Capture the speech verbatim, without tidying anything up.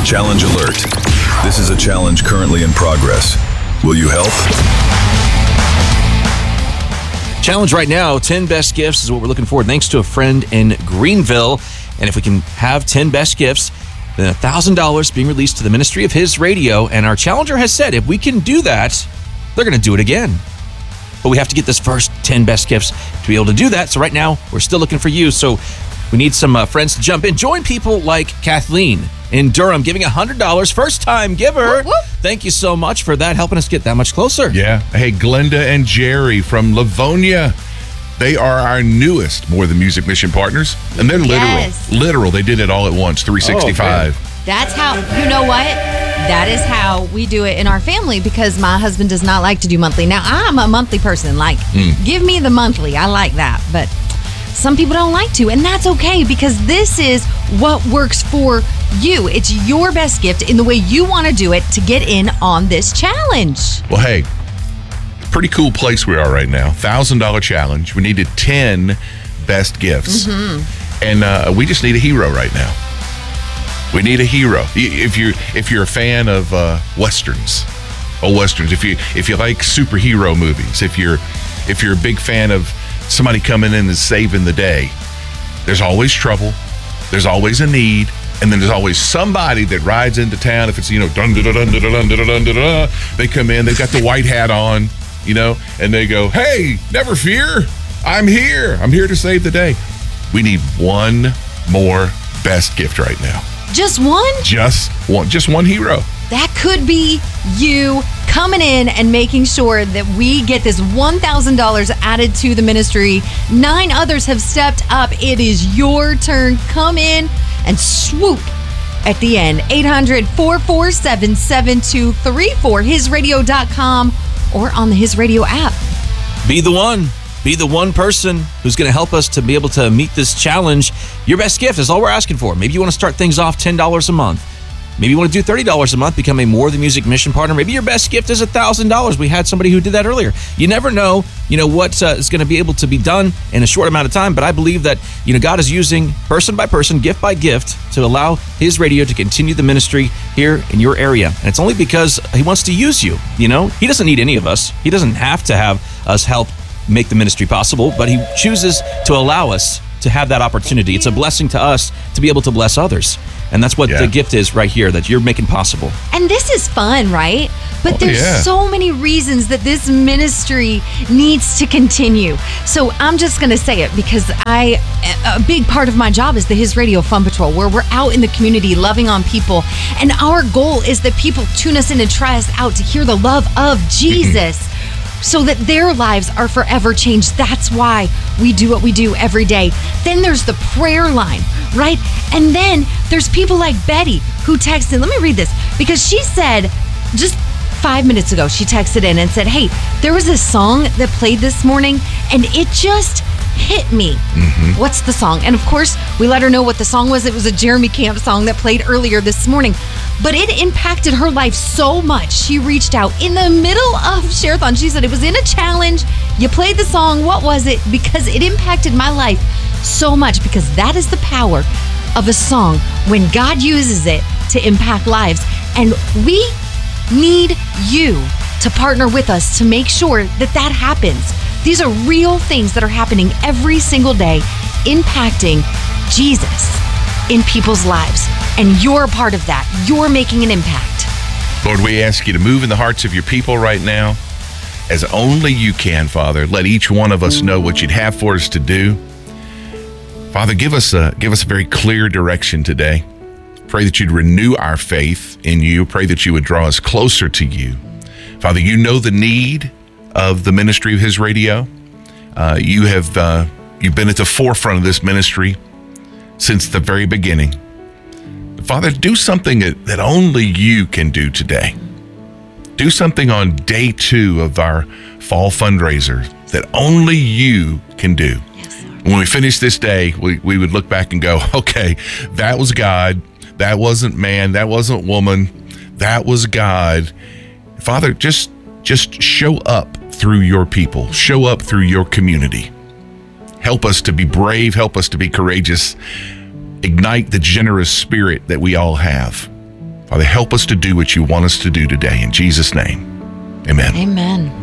Challenge alert. This is a challenge currently in progress. Will you help? Challenge right now, ten best gifts is what we're looking for, thanks to a friend in Greenville. And if we can have ten best gifts, then one thousand dollars being released to the ministry of His Radio. And our challenger has said if we can do that, they're going to do it again. But we have to get this first ten best gifts to be able to do that. So right now, we're still looking for you. So we need some uh, friends to jump in. Join people like Kathleen in Durham, giving one hundred dollars, first-time giver. Whoop, whoop. Thank you so much for that, helping us get that much closer. Yeah. Hey, Glenda and Jerry from Livonia. They are our newest More Than Music Mission partners, and they're literal. Yes. Literal. They did it all at once, three sixty-five. Oh, That's how, you know what? That is how we do it in our family because my husband does not like to do monthly. Now, I'm a monthly person. Like, Mm. give me the monthly. I like that. But some people don't like to, and that's okay because this is what works for you. It's your best gift in the way you want to do it to get in on this challenge. Well, hey, pretty cool place we are right now. one thousand dollars challenge. We needed ten best gifts. Mm-hmm. And uh, we just need a hero right now. We need a hero. If you're if you're a fan of uh, westerns, old westerns, if you if you like superhero movies, if you're if you're a big fan of somebody coming in and saving the day, there's always trouble. There's always a need. And then there's always somebody that rides into town. If it's, you know, dun dun dun dun dun dun dun dun dun dun, they come in, they've got the white hat on, you know, and they go, hey, never fear. I'm here. I'm here to save the day. We need one more best gift right now. Just one? Just one, just one hero. That could be you coming in and making sure that we get this one thousand dollars added to the ministry. Nine others have stepped up. It is your turn. Come in and swoop at the end. eight hundred, four four seven, seven two three four, his radio dot com, or on the His Radio app. Be the one. Be the one person who's going to help us to be able to meet this challenge. Your best gift is all we're asking for. Maybe you want to start things off ten dollars a month. Maybe you want to do thirty dollars a month, become a More Than Music Mission partner. Maybe your best gift is one thousand dollars. We had somebody who did that earlier. You never know, you know, what uh, is going to be able to be done in a short amount of time, but I believe that, you know, God is using person by person, gift by gift, to allow His Radio to continue the ministry here in your area. And it's only because He wants to use you, you know? He doesn't need any of us. He doesn't have to have us help make the ministry possible, but He chooses to allow us to have that opportunity. It's a blessing to us to be able to bless others. And that's what Yeah. the gift is right here that you're making possible. And this is fun, right? But Oh, there's yeah. so many reasons that this ministry needs to continue. So I'm just going to say it because I, a big part of my job is the His Radio Fun Patrol, where we're out in the community loving on people. And our goal is that people tune us in and try us out to hear the love of Jesus. So that their lives are forever changed. That's why we do what we do every day. Then there's the prayer line, right? And then there's people like Betty who texted. Let me read this because she said just five minutes ago, she texted in and said, hey, there was a song that played this morning and it just hit me. Mm-hmm. What's the song? And of course, we let her know what the song was. It was a Jeremy Camp song that played earlier this morning. But it impacted her life so much. She reached out in the middle of Share-a-thon. She said it was in a challenge. You played the song. What was it? Because it impacted my life so much. Because that is the power of a song when God uses it to impact lives. And we need you to partner with us to make sure that that happens. These are real things that are happening every single day, impacting Jesus in people's lives. And you're a part of that. You're making an impact. Lord, we ask you to move in the hearts of your people right now as only you can, Father. Let each one of us know what you'd have for us to do. Father, give us a, give us a very clear direction today. Pray that you'd renew our faith in you. Pray that you would draw us closer to you. Father, you know the need of the ministry of His Radio. Uh, you have uh, you've been at the forefront of this ministry since the very beginning. Father, do something that, that only you can do today. Do something on day two of our fall fundraiser that only you can do. Yes, Lord. When we finish this day, we, we would look back and go, okay, that was God. That wasn't man. That wasn't woman. That was God. Father, just just show up through your people. Show up through your community. Help us to be brave. Help us to be courageous. Ignite the generous spirit that we all have. Father, help us to do what you want us to do today. In Jesus' name, amen. Amen.